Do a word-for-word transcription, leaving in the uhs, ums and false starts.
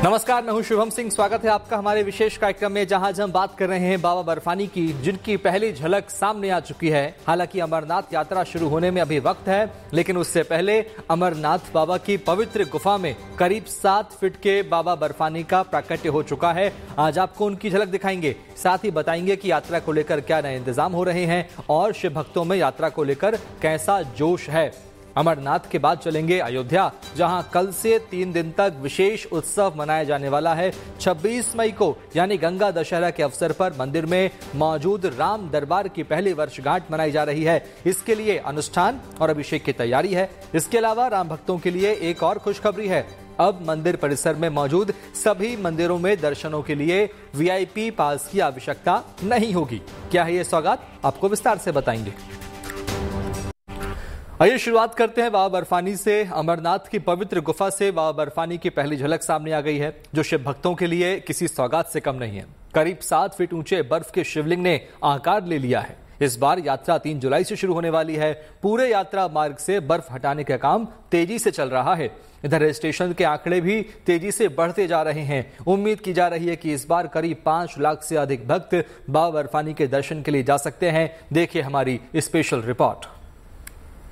नमस्कार, मैं हूं शुभम सिंह। स्वागत है आपका हमारे विशेष कार्यक्रम में, जहां आज हम बात कर रहे हैं बाबा बर्फानी की, जिनकी पहली झलक सामने आ चुकी है। हालांकि अमरनाथ यात्रा शुरू होने में अभी वक्त है, लेकिन उससे पहले अमरनाथ बाबा की पवित्र गुफा में करीब सात फीट के बाबा बर्फानी का प्राकट्य हो चुका है। आज आपको उनकी झलक दिखाएंगे, साथ ही बताएंगे कि यात्रा को लेकर क्या नए इंतजाम हो रहे हैं और शिव भक्तों में यात्रा को लेकर कैसा जोश है। अमरनाथ के बाद चलेंगे अयोध्या, जहां कल से तीन दिन तक विशेष उत्सव मनाया जाने वाला है। छब्बीस मई को यानी गंगा दशहरा के अवसर पर मंदिर में मौजूद राम दरबार की पहली वर्षगांठ मनाई जा रही है। इसके लिए अनुष्ठान और अभिषेक की तैयारी है। इसके अलावा राम भक्तों के लिए एक और खुशखबरी है। अब मंदिर परिसर में मौजूद सभी मंदिरों में दर्शनों के लिए वीआईपी पास की आवश्यकता नहीं होगी। क्या है ये सौगात, आपको विस्तार से बताएंगे। आइए शुरुआत करते हैं बाबा बर्फानी से। अमरनाथ की पवित्र गुफा से बाबा बर्फानी की पहली झलक सामने आ गई है, जो शिव भक्तों के लिए किसी सौगात से कम नहीं है। करीब सात फीट ऊंचे बर्फ के शिवलिंग ने आकार ले लिया है। इस बार यात्रा तीन जुलाई से शुरू होने वाली है। पूरे यात्रा मार्ग से बर्फ हटाने का काम तेजी से चल रहा है। इधर रेल स्टेशन के आंकड़े भी तेजी से बढ़ते जा रहे हैं। उम्मीद की जा रही है कि इस बार करीब पांच लाख से अधिक भक्त बाबा बर्फानी के दर्शन के लिए जा सकते हैं। देखिए हमारी स्पेशल रिपोर्ट।